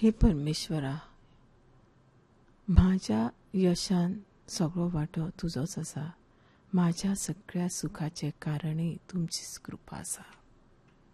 हे परमेश्वरा, म्हाज्या यशान सगळो वांटो तुजोच आसा. म्हाज्या सगळ्या सुखाचें कारणय तुमचीच कृपा आसा.